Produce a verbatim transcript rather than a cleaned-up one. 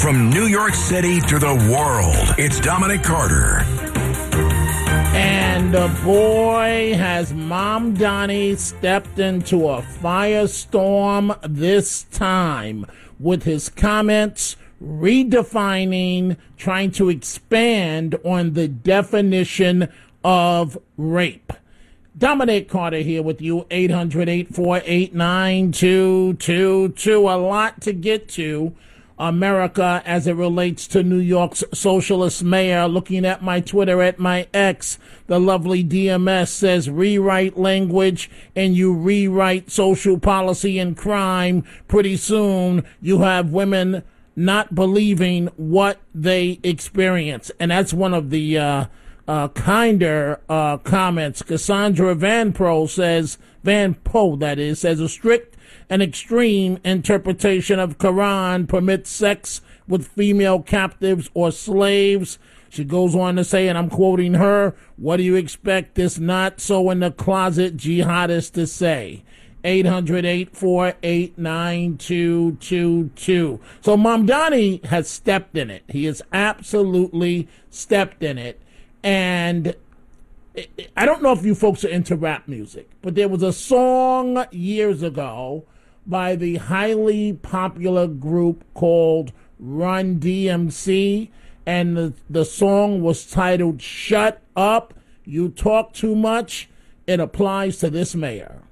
From New York City to the world, it's Dominic Carter. And the boy, has Mom Donnie stepped into a firestorm this time with his comments redefining, trying to expand on the definition of rape. Dominic Carter here with you, eight hundred, eight four eight, nine two two two. A lot to get to. America as it relates to New York's socialist mayor. Looking at my Twitter, at my ex, the lovely D M S says, rewrite language and you rewrite social policy and crime. Pretty soon you have women not believing what they experience. And that's one of the uh, uh, kinder uh, comments. Cassandra Van Pro says, Van Poe, that is, says a strict and extreme interpretation of Quran permits sex with female captives or slaves. She goes on to say, and I'm quoting her, what do you expect this not so in the closet jihadist to say? eight hundred, eight four eight, nine two two two. So Mom Donnie has stepped in it. He has absolutely stepped in it. And I don't know if you folks are into rap music, but there was a song years ago by the highly popular group called Run D M C, and the, the song was titled Shut Up, You Talk Too Much. It applies to this mayor.